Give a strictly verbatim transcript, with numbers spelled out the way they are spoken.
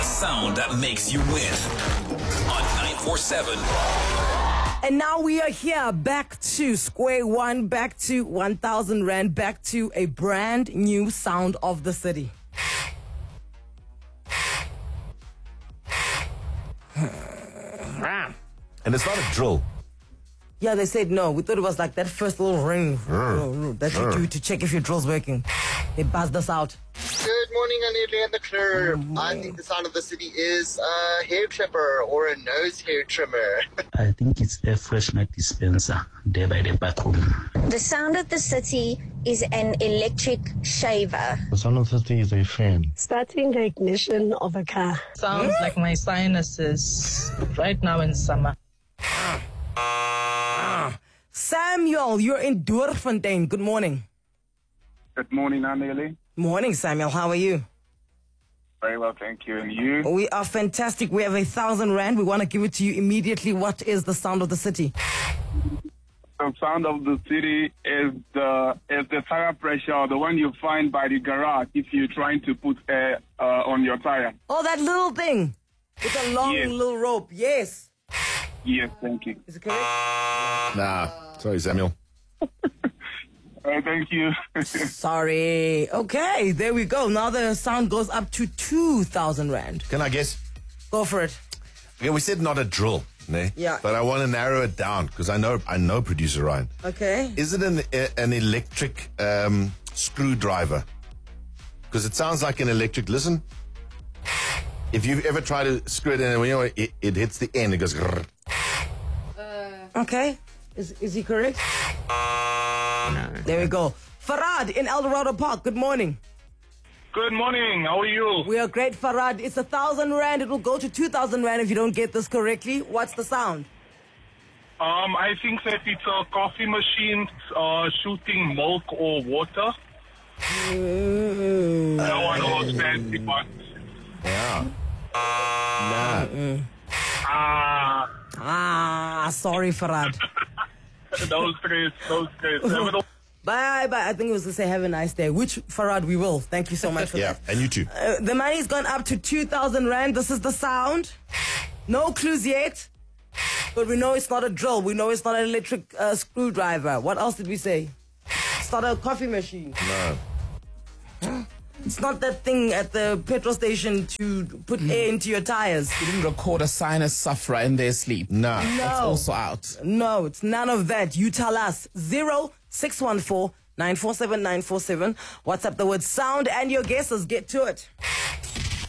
The sound that makes you win on nine four seven. And now we are here, back to square one, back to one thousand rand, back to a brand new sound of the city. And it's not a drill. Yeah, they said no. We thought it was like that first little ring Mm. that you do to check if your drill's working. They buzzed us out. Good morning, Anili and the Club. I think the sound of the city is a hair trimmer or a nose hair trimmer. I think it's a freshener dispenser there by the bathroom. The sound of the city is an electric shaver. The sound of the city is a fan. Starting the ignition of a car. Sounds like my sinuses right now in summer. Samuel, you're in Doorfontein. Good morning. Good morning, Anneli. Morning, Samuel. How are you? Very well, thank you. And you? We are fantastic. We have a thousand rand. We want to give it to you immediately. What is the sound of the city? The sound of the city is the is the tire pressure, the one you find by the garage if you're trying to put air uh, on your tire. Oh, that little thing with a long Yes. little rope. Yes. Yes, thank you. Is it correct? Nah. Sorry, Samuel. Uh, thank you. Sorry. Okay, there we go. Now the sound goes up to two thousand rand. Can I guess? Go for it. Okay, we said not a drill, ne? Yeah. But I want to narrow it down because I know I know producer Ryan. Okay. Is it an a, an electric um, screwdriver? Because it sounds like an electric. Listen. If you've ever tried to screw it in, you know, it, it hits the end. It goes. Grrr. Okay. Is is he correct? There we go. Farad in El Dorado Park. Good morning. Good morning. How are you? We are great, Farad. It's a thousand rand. It will go to two thousand rand if you don't get this correctly. What's the sound? Um, I think that it's a coffee machine uh, shooting milk or water. Mm. No one knows fancy, but Yeah. Nah. ah, Ah, sorry, Farad. those stress, those stress. Have a- Bye, bye. I think it was to say have a nice day, which, Farad, we will. Thank you so much for Yeah, that. and you too. Uh, the money's gone up to two thousand rand. This is the sound. No clues yet. But we know it's not a drill. We know it's not an electric uh, screwdriver. What else did we say? It's not a coffee machine. No. It's not that thing at the petrol station to put air into your tires. You didn't record a sinus sufferer in their sleep. Nah. No. That's also out. No, it's none of that. You tell us. zero six one four nine four seven nine four seven. WhatsApp the word sound and your guesses. Get to it.